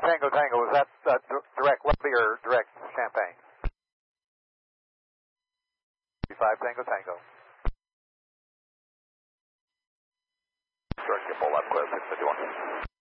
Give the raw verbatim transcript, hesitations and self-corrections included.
Tango Tango, was that uh, d- direct Webley or direct Champagne? five Tango Tango. Direct Gimbal, left clear, six fifty-one.